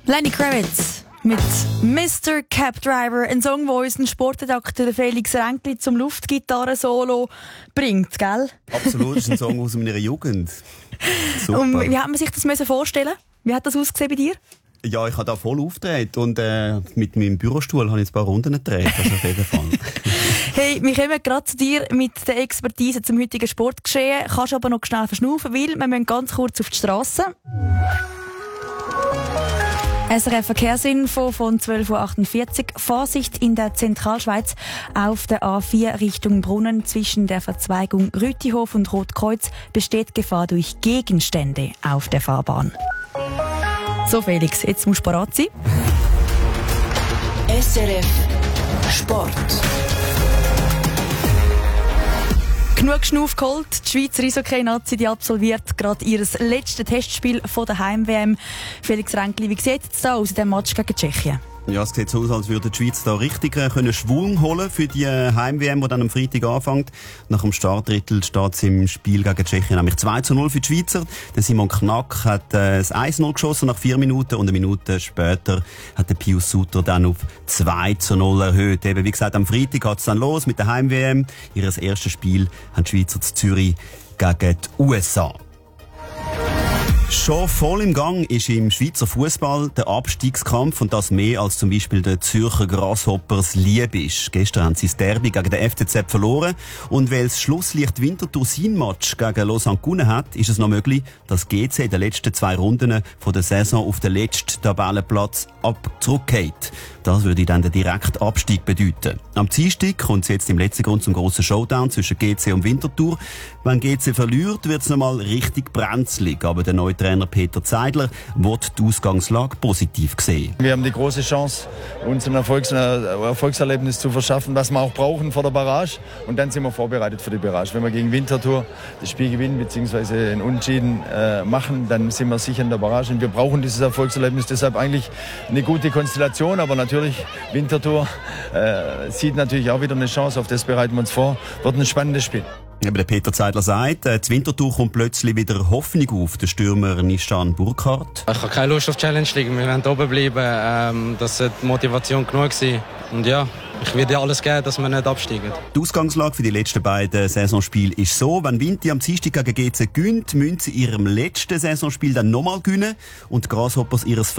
Lenny Kravitz mit Mr. Cab Driver, ein Song, der unseren Sportredakteur Felix Ränkli zum Luftgitarren-Solo bringt, gell? Absolut, das ist ein Song aus meiner Jugend. Super. Und wie hat man sich das vorstellen? Wie hat das ausgesehen bei dir? Ja, ich habe da voll aufgedreht und mit meinem Bürostuhl habe ich ein paar Runden gedreht, also auf jeden Fall. Hey, wir kommen gerade zu dir mit der Expertise zum heutigen Sportgeschehen. Kannst aber noch schnell verschnaufen, weil wir müssen ganz kurz auf die Strasse. SRF Verkehrsinfo von 12.48 Uhr. Vorsicht in der Zentralschweiz auf der A4 Richtung Brunnen zwischen der Verzweigung Rütihof und Rotkreuz besteht Gefahr durch Gegenstände auf der Fahrbahn. So Felix, jetzt musst du bereit sein. SRF Sport. Genug Schnuff geholt. Die Schweizer Eishockey-Nazi die absolviert gerade ihr letztes Testspiel von der Heim-WM. Felix Ränkli, wie sieht es da aus in diesem Match gegen Tschechien? Ja, es sieht so aus, als würde die Schweiz da richtig Schwung holen für die Heim-WM, die dann am Freitag anfängt. Nach dem Startdrittel steht es im Spiel gegen Tschechien nämlich 2:0 für die Schweizer. Der Simon Knack hat das 1:0 geschossen nach 4 Minuten und eine Minute später hat der Pius Suter dann auf 2:0 erhöht. Eben, wie gesagt, am Freitag geht es dann los mit der Heim-WM. Ihr erstes Spiel haben die Schweizer zu Zürich gegen die USA. Schon voll im Gang ist im Schweizer Fußball der Abstiegskampf und das mehr als zum Beispiel der Zürcher Grasshoppers lieb ist. Gestern haben sie das Derby gegen den FCZ verloren und weil das Schlusslicht Winterthur sein Match gegen Lausanne gewonnen hat, ist es noch möglich, dass GC in den letzten 2 Runden von der Saison auf den letzten Tabellenplatz zurückgeht. Das würde dann den direkten Abstieg bedeuten. Am Dienstag kommt es jetzt im letzten Grund zum grossen Showdown zwischen GC und Winterthur. Wenn GC verliert, wird es nochmal richtig brenzlig. Aber der neue Trainer Peter Zeidler wird die Ausgangslage positiv sehen. Wir haben die große Chance, uns ein Erfolgserlebnis zu verschaffen, was wir auch brauchen vor der Barrage. Und dann sind wir vorbereitet für die Barrage. Wenn wir gegen Winterthur das Spiel gewinnen bzw. einen Unentschieden machen, dann sind wir sicher in der Barrage. Und wir brauchen dieses Erfolgserlebnis. Deshalb eigentlich eine gute Konstellation. Aber natürlich, Winterthur sieht natürlich auch wieder eine Chance. Auf das bereiten wir uns vor. Wird ein spannendes Spiel. Aber der Peter Zeidler sagt, die Winterthur kommt plötzlich wieder Hoffnung auf, der Stürmer Nishan Burkhardt. Ich habe keine Lust auf Challenge League, wir wollen oben bleiben, das sollte Motivation genug sein. Und ja, ich werde alles geben, dass wir nicht absteigen. Die Ausgangslage für die letzten beiden Saisonspiele ist so, wenn Vinti am Dienstag gegen GC gewinnt, müssen sie in ihrem letzten Saisonspiel dann nochmal gewinnen und die Grasshoppers ihres